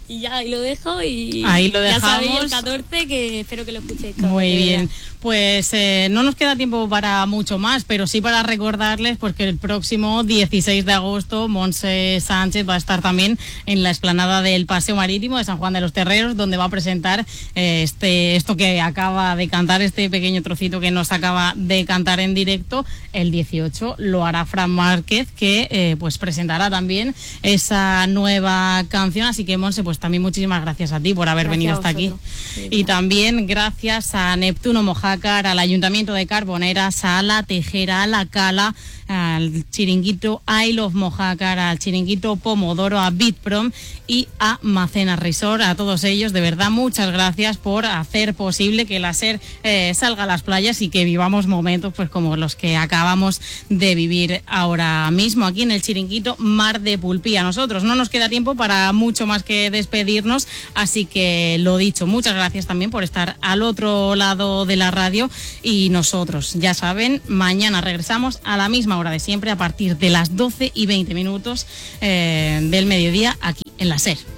Y ya ahí lo dejo y ahí lo dejamos. Ya sabéis el 14 que espero que lo escuchéis todos. Muy bien. Pues no nos queda tiempo para mucho más, pero sí para recordarles porque el próximo 16 de agosto Montse Sánchez va a estar también en la explanada del Paseo Marítimo de San Juan de los Terreros, donde va a presentar esto que acaba de cantar, este pequeño trocito que nos acaba de cantar en directo. El 18 lo hará Fran Márquez, que pues presentará también esa nueva canción. Así que, Montse, pues también muchísimas gracias a ti por haber venido hasta aquí. Sí, y también gracias a Neptuno Mojácar, al Ayuntamiento de Carboneras, a La Tejera, a La Cala, al chiringuito I Love Mojácar, al chiringuito Pomodoro, a Bitprom y a Macena Resort. A todos ellos, de verdad, muchas gracias por hacer posible que la SER salga a las playas y que vivamos momentos pues como los que acabamos de vivir ahora mismo aquí en el chiringuito Mar de Pulpí. A nosotros no nos queda tiempo para mucho más que despedirnos, así que lo dicho, muchas gracias también por estar al otro lado de la radio y nosotros, ya saben, mañana regresamos a la misma hora de siempre a partir de las 12:20 del mediodía aquí en la SER.